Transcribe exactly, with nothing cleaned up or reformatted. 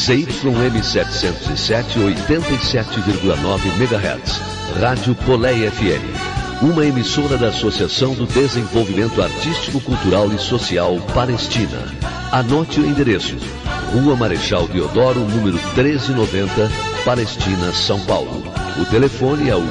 Z Y M setecentos e sete, oitenta e sete vírgula nove megahertz. Rádio Poleia F M. Uma emissora da Associação do Desenvolvimento Artístico, Cultural e Social Palestina. Anote o endereço: Rua Marechal Deodoro, número treze noventa, Palestina, São Paulo. O telefone é o